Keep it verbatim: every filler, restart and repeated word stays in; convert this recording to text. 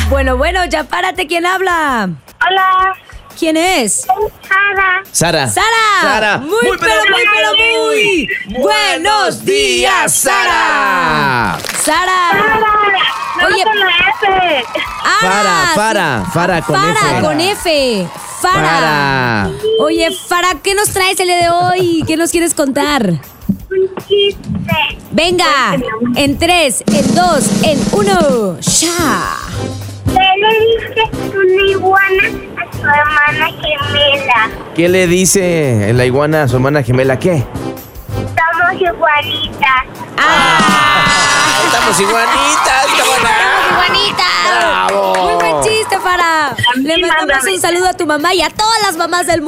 Bueno, bueno, ya párate. ¿Quién habla? Hola. ¿Quién es? Sara. Sara. ¡Sara! Sara. Muy, pero muy, pero muy. ¡Buenos días, Sara! ¡Sara! No Oye, con la F. Fara, Fara, Fara con Fara F. con F. Fara. Fara. Oye, Fara, ¿qué nos traes el día de hoy? ¿Qué nos quieres contar? Un chiste. Venga, en tres, en dos, en uno. ¡Ya! ¿Qué le dice una iguana a su hermana gemela? ¿Qué le dice la iguana a su hermana gemela? ¿Qué? Somos iguanitas. ¡Ah! Estamos iguanitas, ¡Juanita! ¡Bravo! Muy buen chiste, Fara. Le mandamos mándame. un saludo a tu mamá y a todas las mamás del mundo.